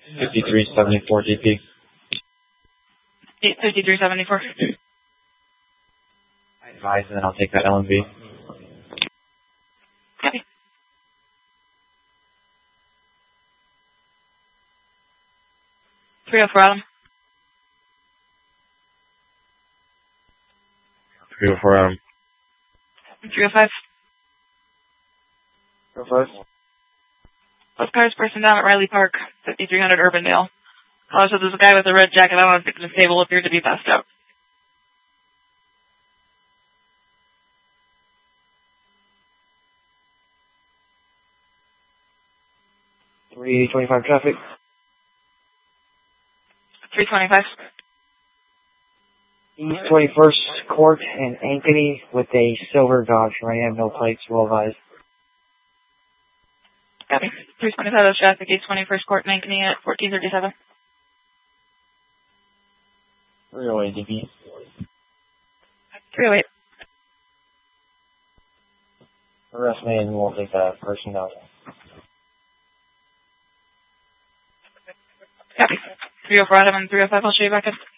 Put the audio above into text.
5374 DP. 5374. I advise, and then I'll take that LMB. Copy. .304 Adam. 304 Adam. 305. 305. Both cars person down at Riley Park, 5300 Urbandale. Caller said there's a guy with a red jacket on the table appeared to be passed out. .325 traffic. 325. East 21st Court in Ankeny with a silver Dodge. Right, have no plates, well advised. Copy. 325 traffic, East 21st Court in Ankeny at 1437. 308 DP. 308. Arrest me and we'll take that person down. Copy. 304 Adam and 305, I'll show you back in.